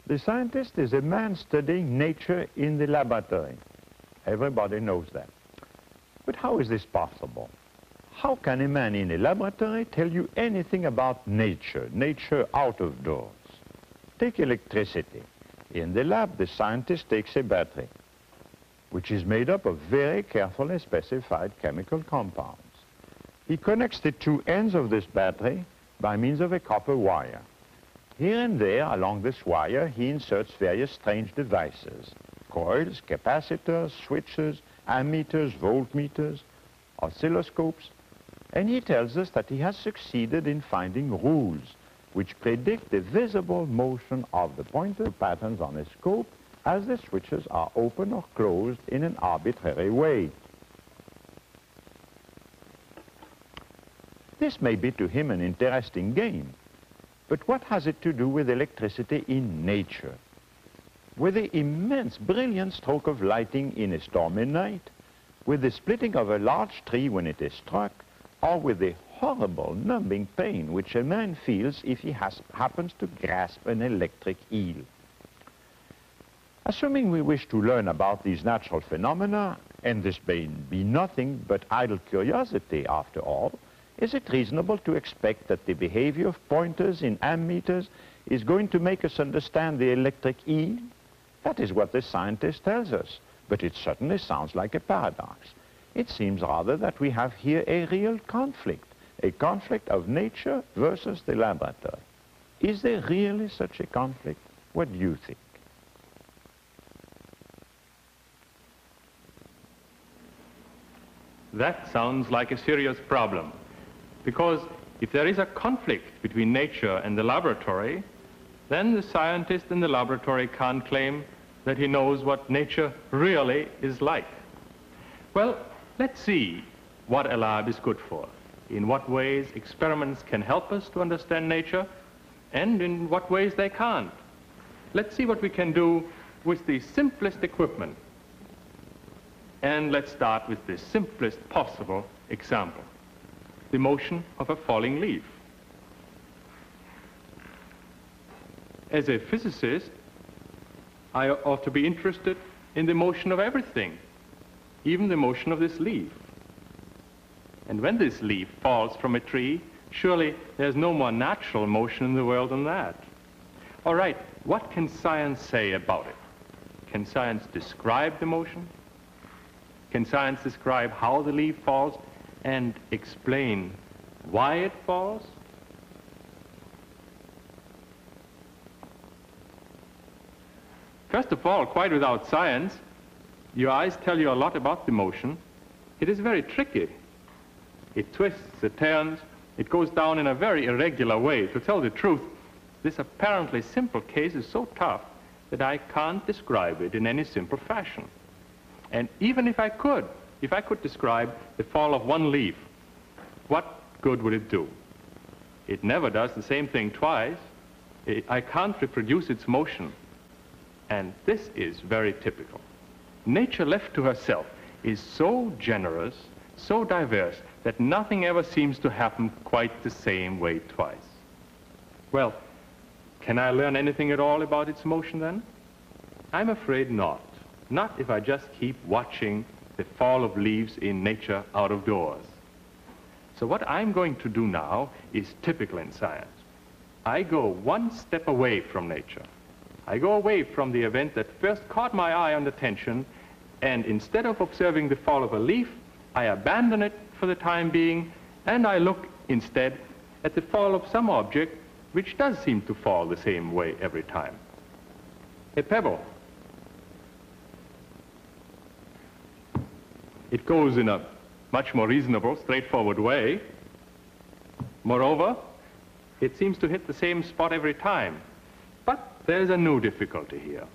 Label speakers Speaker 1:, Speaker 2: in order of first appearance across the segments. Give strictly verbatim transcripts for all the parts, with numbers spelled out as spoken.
Speaker 1: The scientist is a man studying nature in the laboratory. Everybody knows that. But how is this possible? How can a man in a laboratory tell you anything about nature, nature out of doors? Take electricity. In the lab, the scientist takes a battery, which is made up of very carefully specified chemical compounds. He connects the two ends of this battery by means of a copper wire. Here and there, along this wire, he inserts various strange devices: coils, capacitors, switches, ammeters, voltmeters, oscilloscopes, and he tells us that he has succeeded in finding rules which predict the visible motion of the pointer patterns on a scope as the switches are open or closed in an arbitrary way. This may be to him an interesting game, but what has it to do with electricity in nature? With the immense brilliant stroke of lighting in a stormy night, with the splitting of a large tree when it is struck, or with the horrible numbing pain which a man feels if he has, happens to grasp an electric eel. Assuming we wish to learn about these natural phenomena, and this may be nothing but idle curiosity after all, is it reasonable to expect that the behavior of pointers in ammeters is going to make us understand the electric eel? That is what the scientist tells us, but it certainly sounds like a paradox. It seems rather that we have here a real conflict, a conflict of nature versus the laboratory. Is there really such a conflict? What do you think?
Speaker 2: That sounds like a serious problem, because if there is a conflict between nature and the laboratory, then the scientist in the laboratory can't claim that he knows what nature really is like. Well, let's see what a lab is good for, in what ways experiments can help us to understand nature, and in what ways they can't. Let's see what we can do with the simplest equipment. And let's start with the simplest possible example: the motion of a falling leaf. As a physicist, I ought to be interested in the motion of everything, even the motion of this leaf. And when this leaf falls from a tree, surely there's no more natural motion in the world than that. All right, what can science say about it? Can science describe the motion? Can science describe how the leaf falls and explain why it falls? First of all, quite without science, your eyes tell you a lot about the motion. It is very tricky. It twists, it turns, it goes down in a very irregular way. To tell the truth, this apparently simple case is so tough that I can't describe it in any simple fashion. And even if I could, if I could describe the fall of one leaf, what good would it do? It never does the same thing twice. It, I can't reproduce its motion. And this is very typical. Nature left to herself is so generous, so diverse, that nothing ever seems to happen quite the same way twice. Well, can I learn anything at all about its motion then? I'm afraid not. Not if I just keep watching the fall of leaves in nature out of doors. So what I'm going to do now is typical in science. I go one step away from nature. I go away from the event that first caught my eye and attention, and instead of observing the fall of a leaf, I abandon it for the time being, and I look instead at the fall of some object which does seem to fall the same way every time. A pebble. It goes in a much more reasonable, straightforward way. Moreover, it seems to hit the same spot every time. But there's a new difficulty here.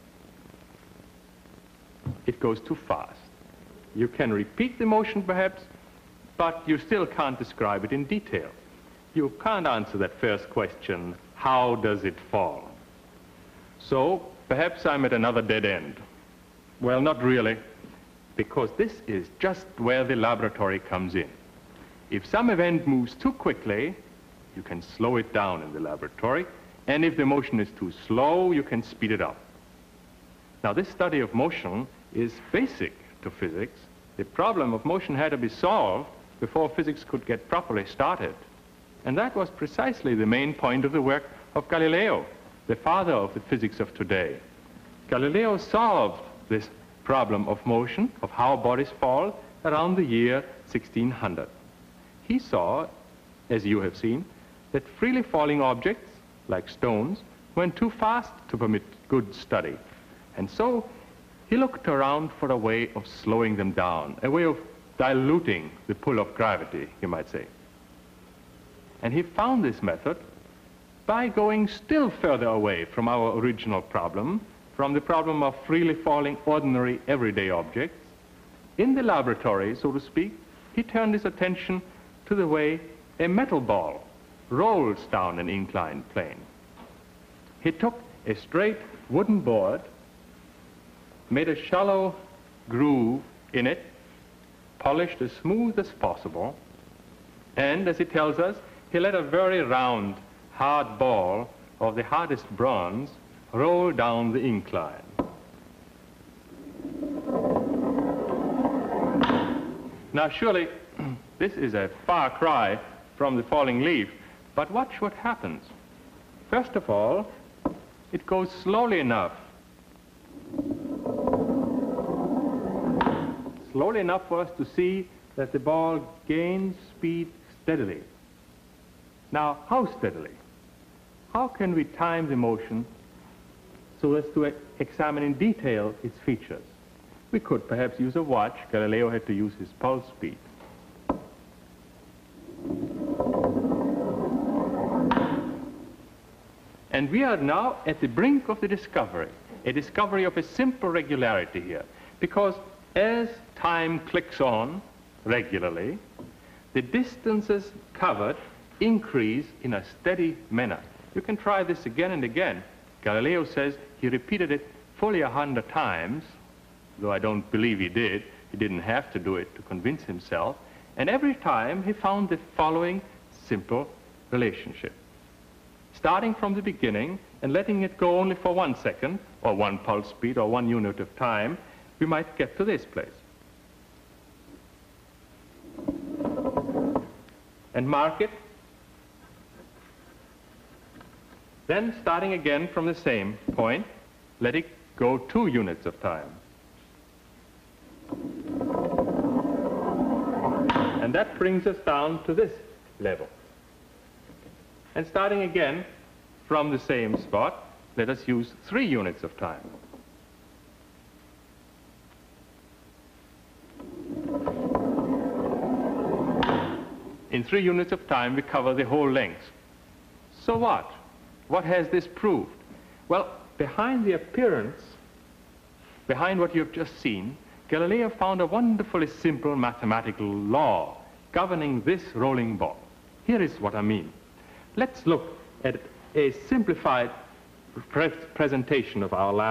Speaker 2: It goes too fast. You can repeat the motion perhaps, but you still can't describe it in detail. You can't answer that first question, how does it fall? So perhaps I'm at another dead end. Well, not really, because this is just where the laboratory comes in. If some event moves too quickly, you can slow it down in the laboratory And if the motion is too slow, you can speed it up. Now, this study of motion is basic to physics. The problem of motion had to be solved before physics could get properly started. And that was precisely the main point of the work of Galileo, the father of the physics of today. Galileo solved this problem of motion, of how bodies fall, around the year sixteen hundred. He saw, as you have seen, that freely falling objects, like stones, went too fast to permit good study. And so he looked around for a way of slowing them down, a way of diluting the pull of gravity, you might say. And he found this method by going still further away from our original problem, from the problem of freely falling ordinary everyday objects. In the laboratory, so to speak, he turned his attention to the way a metal ball rolls down an inclined plane. He took a straight wooden board, made a shallow groove in it, polished as smooth as possible, and, as he tells us, he let a very round, hard ball of the hardest bronze roll down the incline. Now, surely, this is a far cry from the falling leaf, but watch what happens. First of all, it goes slowly enough slowly enough for us to see that the ball gains speed steadily. Now, how steadily? How can we time the motion so as to examine in detail its features? We could perhaps use a watch. Galileo had to use his pulse speed. And we are now at the brink of the discovery, a discovery of a simple regularity here, because as time clicks on regularly, the distances covered increase in a steady manner. You can try this again and again. Galileo says he repeated it fully a hundred times, though I don't believe he did. He didn't have to do it to convince himself. And every time he found the following simple relationship. Starting from the beginning and letting it go only for one second, or one pulse speed, or one unit of time, we might get to this place. And mark it. Then, starting again from the same point, let it go two units of time. And that brings us down to this level. And starting again from the same spot, let us use three units of time. In three units of time, we cover the whole length. So what? What has this proved? Well, behind the appearance, behind what you've just seen, Galileo found a wonderfully simple mathematical law governing this rolling ball. Here is what I mean. Let's look at a simplified pre- presentation of our lab.